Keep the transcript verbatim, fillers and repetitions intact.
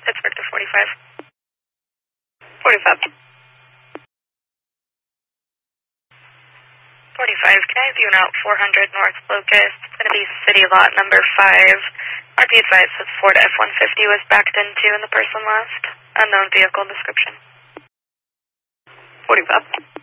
Pittsburgh to forty-five. forty-five. forty-five, can I have you out four hundred North Locust? It's going to be city lot number five. R P advised that Ford F one fifty was backed into and the person left. Unknown vehicle description. forty-five.